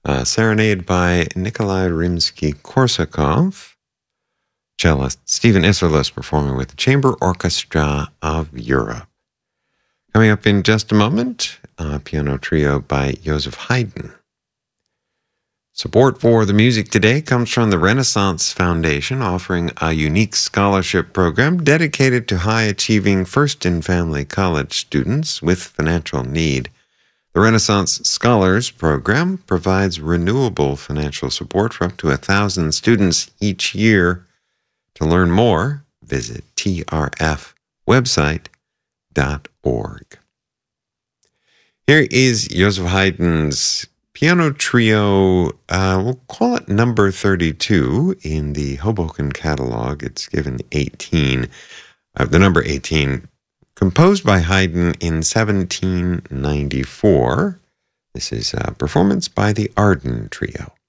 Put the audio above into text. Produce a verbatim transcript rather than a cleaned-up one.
Uh, serenade by Nikolai Rimsky-Korsakov. Cellist Stephen Isserlis performing with the Chamber Orchestra of Europe. Coming up in just a moment, a piano trio by Joseph Haydn. Support for the music today comes from the Renaissance Foundation, offering a unique scholarship program dedicated to high-achieving first-in-family college students with financial need. The Renaissance Scholars Program provides renewable financial support for up to one thousand students each year. To learn more, visit T R F website dot org. Here is Joseph Haydn's piano trio, uh, we'll call it number thirty-two in the Hoboken catalog. It's given eighteen, uh, the number eighteen, composed by Haydn in seventeen ninety-four. This is a performance by the Arden Trio.